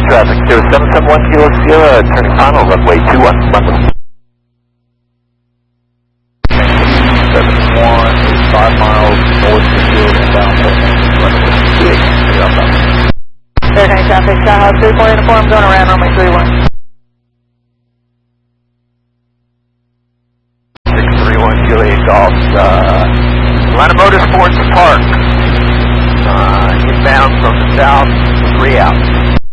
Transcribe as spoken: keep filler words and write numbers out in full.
traffic, zero seven seven one Kilo Sierra, turning final, runway two one, London. seven one is five miles north of field and down runway two eight, outbound. Fair night traffic, Skyhawk three four uniform, going around runway three one. six three one Juliet Golf, uh, Atlanta Motorsports Park, uh, inbound from the south, three out.